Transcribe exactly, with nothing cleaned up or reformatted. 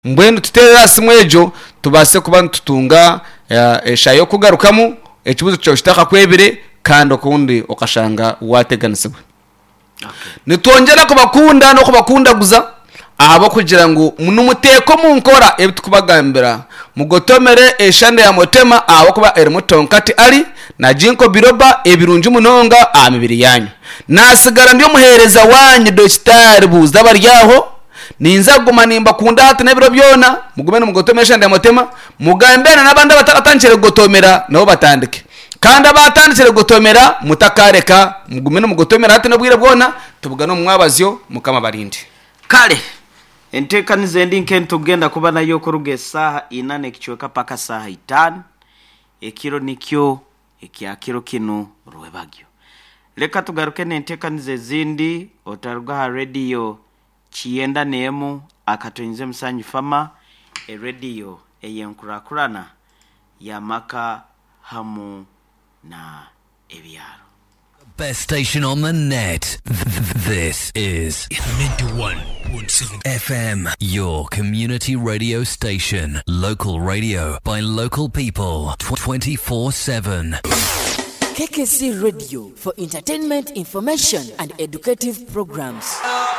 mbwenu tutera simwejo tubase kuba tutunga eshayo kugarukamu ekibuzo cyo kitaka kwebire kandi okundi okashanga wateganisibwa. Okay. Nitwongera kubakunda no kubakundaguza abo kugira ngo munumuteko munkora ebitukubagambira mugotomere eshande ya motema abo kuba ermutonkati ali na jinko biroba ebirunji munonga amibiri yanyu nasigara ndiyo muhereza wanyu do star buza baryaho ninza guma nimba kunda hati nebiro byona mugume no mugotomere eshande ya motema mugambena nabandi batatanchere gotomera nabo batandike kandi abatandikire gotomera mutakareka mugume no mugotomera hati nobwire bwona tubugana umwabazyo mukama barindi kale entekanize ndi nkento genda kuba nayo kuruge saha inane kichweka paka saha itanu ekiro nikyo ekyakiro kino rwebagyo leka tugaruke nentekanize zindi otaruga radio chiyenda nemu akatonze msanyi fama e radio eyenkurakurana ya maka hamu na ebyaro. Best station on the net. This is ninety-one point seven F M, your community radio station. Local radio by local people. twenty-four seven. K K C Radio for entertainment, information and educative programs.